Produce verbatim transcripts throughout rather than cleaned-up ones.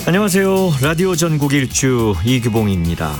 안녕하세요. 라디오 전국 일주 이규봉입니다.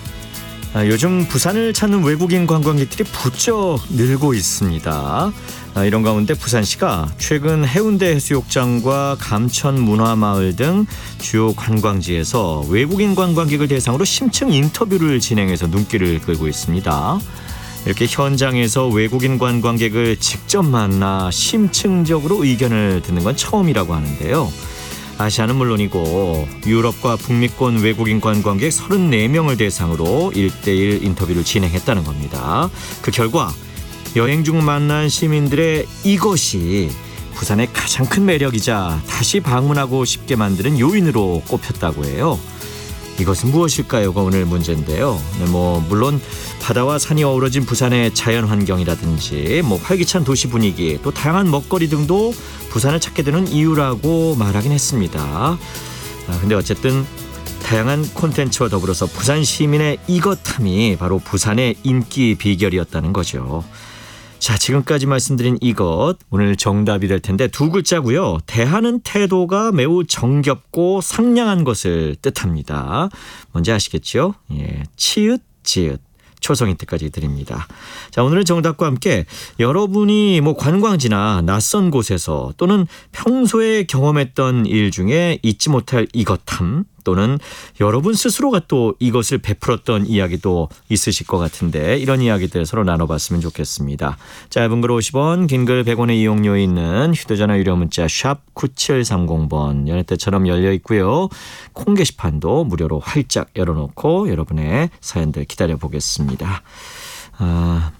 아, 요즘 부산을 찾는 외국인 관광객들이 부쩍 늘고 있습니다. 아, 이런 가운데 부산시가 최근 해운대 해수욕장과 감천 문화마을 등 주요 관광지에서 외국인 관광객을 대상으로 심층 인터뷰를 진행해서 눈길을 끌고 있습니다. 이렇게 현장에서 외국인 관광객을 직접 만나 심층적으로 의견을 듣는 건 처음이라고 하는데요. 아시아는 물론이고 유럽과 북미권 외국인 관광객 서른네 명을 대상으로 일 대일 인터뷰를 진행했다는 겁니다. 그 결과 여행 중 만난 시민들의 이것이 부산의 가장 큰 매력이자 다시 방문하고 싶게 만드는 요인으로 꼽혔다고 해요. 이것은 무엇일까요가 오늘 문제인데요. 네, 뭐 물론 바다와 산이 어우러진 부산의 자연 환경이라든지 뭐 활기찬 도시 분위기, 또 다양한 먹거리 등도 부산을 찾게 되는 이유라고 말하긴 했습니다. 아, 근데 어쨌든 다양한 콘텐츠와 더불어서 부산 시민의 이것함이 바로 부산의 인기 비결이었다는 거죠. 자, 지금까지 말씀드린 이것, 오늘 정답이 될 텐데 두 글자고요. 대하는 태도가 매우 정겹고 상냥한 것을 뜻합니다. 뭔지 아시겠죠? 예, 치읓, 지읒. 초성 힌트까지 드립니다. 자, 오늘은 정답과 함께 여러분이 뭐 관광지나 낯선 곳에서 또는 평소에 경험했던 일 중에 잊지 못할 이것함, 또는 여러분 스스로가 또 이것을 베풀었던 이야기도 있으실 것 같은데 이런 이야기들 서로 나눠봤으면 좋겠습니다. 짧은 글 오십 원, 긴 글 백 원의 이용료 있는 휴대전화 유료 문자 샵 구칠삼공 번 여느 때처럼 열려 있고요. 콩 게시판도 무료로 활짝 열어놓고 여러분의 사연들 기다려보겠습니다. 아,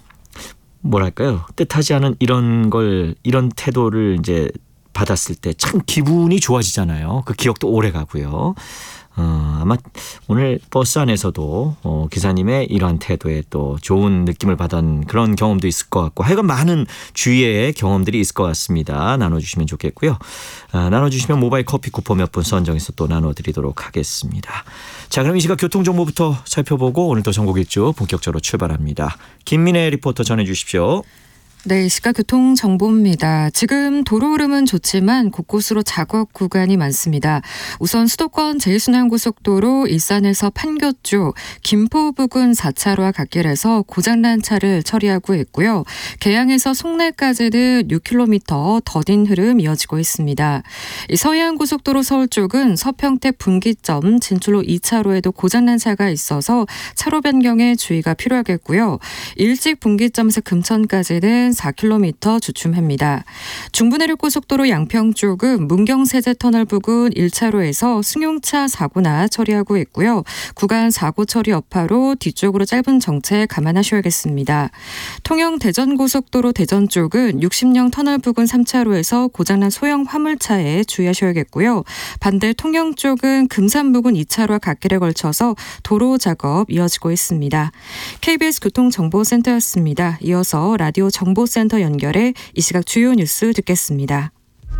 뭐랄까요? 뜻하지 않은 이런 걸, 이런 태도를 이제 받았을 때 참 기분이 좋아지잖아요. 그 기억도 오래 가고요. 어, 아마 오늘 버스 안에서도 어, 기사님의 이러한 태도에 또 좋은 느낌을 받은 그런 경험도 있을 것 같고 하여간 많은 주위의 경험들이 있을 것 같습니다. 나눠주시면 좋겠고요. 아, 나눠주시면 모바일 커피 쿠폰 몇 분 선정해서 또 나눠드리도록 하겠습니다. 자, 그럼 이 시각 교통정보부터 살펴보고 오늘도 전국 일주 본격적으로 출발합니다. 김민혜 리포터 전해주십시오. 네, 시각 교통 정보입니다. 지금 도로 흐름은 좋지만 곳곳으로 작업 구간이 많습니다. 우선 수도권 제일순환고속도로 일산에서 판교 쪽 김포 부근 사 차로와 갓길에서 고장난 차를 처리하고 있고요. 계양에서 송내까지는 육 킬로미터 더딘 흐름 이어지고 있습니다. 서해안고속도로 서울 쪽은 서평택 분기점 진출로 이 차로에도 고장난 차가 있어서 차로 변경에 주의가 필요하겠고요. 일찍 분기점에서 금천까지는 사 킬로미터 주춤합니다. 중부내륙고속도로 양평 쪽은 문경세제터널 부근 일 차로에서 승용차 사고나 처리하고 있고요. 구간 사고 처리 여파로 뒤쪽으로 짧은 정체 감안하셔야겠습니다. 통영 대전고속도로 대전 쪽은 육십령 터널 부근 삼 차로에서 고장난 소형 화물차에 주의하셔야겠고요. 반대 통영 쪽은 금산 부근 이 차로와 갓길에 걸쳐서 도로 작업 이어지고 있습니다. 케이비에스 교통정보센터였습니다. 이어서 라디오 정보 센터 연결해 이 시각 주요 뉴스 듣겠습니다.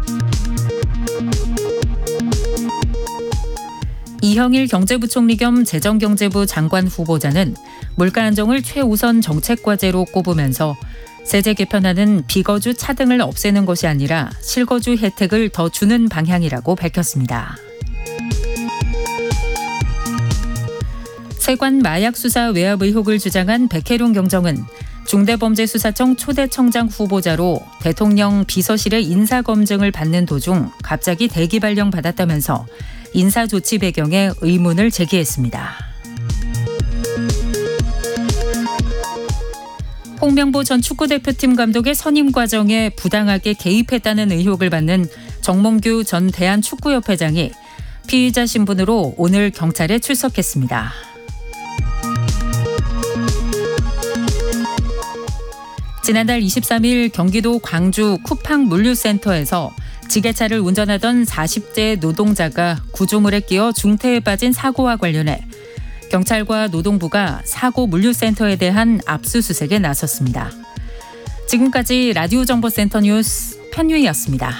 이형일 경제부총리 겸 재정경제부 장관 후보자는 물가 안정을 최우선 정책과제로 꼽으면서 세제 개편안은 비거주 차등을 없애는 것이 아니라 실거주 혜택을 더 주는 방향이라고 밝혔습니다. 세관 마약 수사 외압 의혹을 주장한 백혜룡 경정은 중대범죄수사청 초대청장 후보자로 대통령 비서실의 인사검증을 받는 도중 갑자기 대기 발령 받았다면서 인사조치 배경에 의문을 제기했습니다. 홍명보 전 축구대표팀 감독의 선임 과정에 부당하게 개입했다는 의혹을 받는 정몽규 전 대한축구협회장이 피의자 신분으로 오늘 경찰에 출석했습니다. 지난달 이십삼일 경기도 광주 쿠팡 물류센터에서 지게차를 운전하던 사십 대 노동자가 구조물에 끼어 중태에 빠진 사고와 관련해 경찰과 노동부가 사고 물류센터에 대한 압수수색에 나섰습니다. 지금까지 라디오 정보센터 뉴스 편유희였습니다.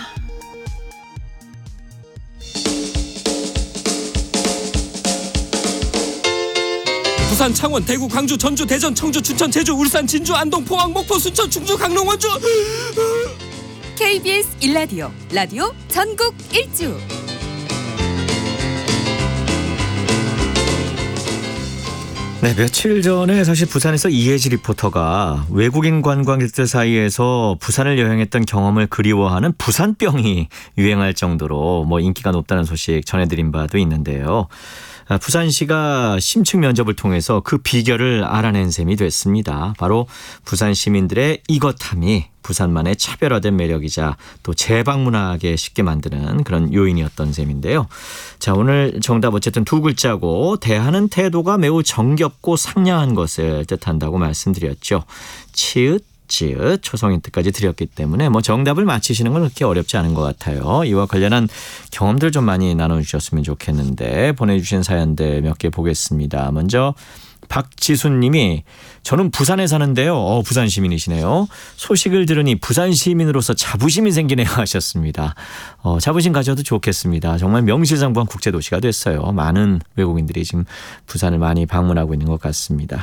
부산, 창원, 대구, 광주, 전주, 대전, 청주, 춘천, 제주, 울산, 진주, 안동, 포항, 목포, 순천, 충주, 강릉, 원주. 케이비에스 일 라디오 라디오 전국 일주. 네, 며칠 전에 사실 부산에서 이혜지 리포터가 외국인 관광객들 사이에서 부산을 여행했던 경험을 그리워하는 부산병이 유행할 정도로 뭐 인기가 높다는 소식 전해드린 바도 있는데요. 부산시가 심층 면접을 통해서 그 비결을 알아낸 셈이 됐습니다. 바로 부산 시민들의 이것함이 부산만의 차별화된 매력이자 또 재방문하게 쉽게 만드는 그런 요인이었던 셈인데요. 자, 오늘 정답 어쨌든 두 글자고 대하는 태도가 매우 정겹고 상냥한 것을 뜻한다고 말씀드렸죠. 치읓 지읒 초성인 뜻까지 드렸기 때문에 뭐 정답을 맞히시는 건 그렇게 어렵지 않은 것 같아요. 이와 관련한 경험들 좀 많이 나눠주셨으면 좋겠는데 보내주신 사연들 몇 개 보겠습니다. 먼저 박지순 님이 저는 부산에 사는데요. 어, 부산 시민이시네요. 소식을 들으니 부산 시민으로서 자부심이 생기네요 하셨습니다. 어, 자부심 가져도 좋겠습니다. 정말 명실상부한 국제도시가 됐어요. 많은 외국인들이 지금 부산을 많이 방문하고 있는 것 같습니다.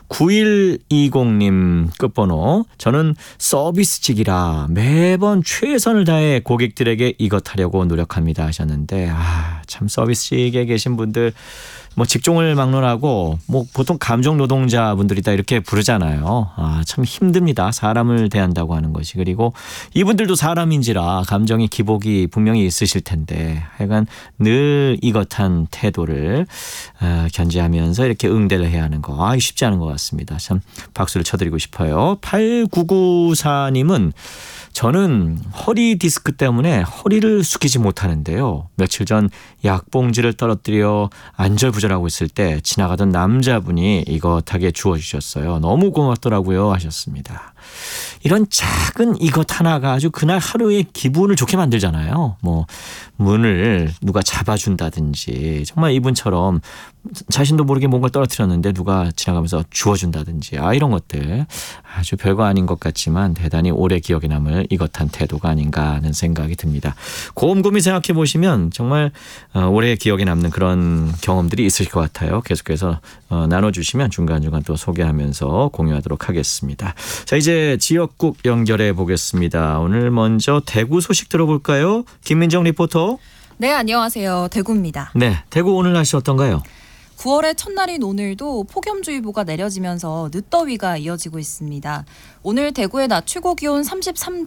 구일이공 님 끝번호 저는 서비스직이라 매번 최선을 다해 고객들에게 이것 하려고 노력합니다 하셨는데 아, 참 서비스직에 계신 분들 뭐 직종을 막론하고 뭐 보통 감정 노동자분들이다 이렇게 부르잖아요. 아, 참 힘듭니다. 사람을 대한다고 하는 것이. 그리고 이분들도 사람인지라 감정의 기복이 분명히 있으실 텐데 하여간 늘 이것한 태도를 어, 견지하면서 이렇게 응대를 해야 하는 거. 아, 쉽지 않은 것 같습니다. 참 박수를 쳐드리고 싶어요. 팔구구사 님은 저는 허리 디스크 때문에 허리를 숙이지 못하는데요. 며칠 전 약봉지를 떨어뜨려 안절부절하고 있을 때 지나가던 남자분이 이것하게 주워주셨어요. 너무 고맙더라고요 하셨습니다. 이런 작은 이것 하나가 아주 그날 하루의 기분을 좋게 만들잖아요. 뭐 문을 누가 잡아준다든지 정말 이분처럼 자신도 모르게 뭔가를 떨어뜨렸는데 누가 지나가면서 주워준다든지 아 이런 것들 아주 별거 아닌 것 같지만 대단히 오래 기억에 남을 이것한 태도가 아닌가 하는 생각이 듭니다. 곰곰이 생각해 보시면 정말 오래 기억에 남는 그런 경험들이 있으실 것 같아요. 계속해서 나눠주시면 중간중간 또 소개하면서 공유하도록 하겠습니다. 자, 이제 지역국 연결해 보겠습니다. 오늘 먼저 대구 소식 들어볼까요? 김민정 리포터. 네, 안녕하세요. 대구입니다. 네, 대구 오늘 날씨 어떤가요? 구월의 첫날인 오늘도 폭염주의보가 내려지면서 늦더위가 이어지고 있습니다. 오늘 대구의 낮 최고 기온 삼십삼 도